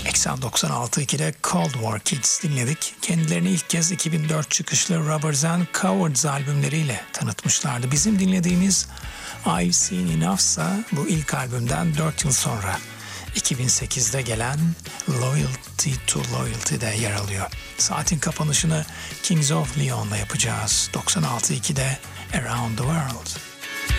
96.2'de Cold War Kids dinledik. Kendilerini ilk kez 2004 çıkışlı Robbers and Cowards albümleriyle tanıtmışlardı. Bizim dinlediğimiz I've Seen Enough'sa bu ilk albümden 4 yıl sonra 2008'de gelen Loyalty to Loyalty'de yer alıyor. Saatin kapanışını Kings of Leon'la yapacağız. 96.2'de Around the World.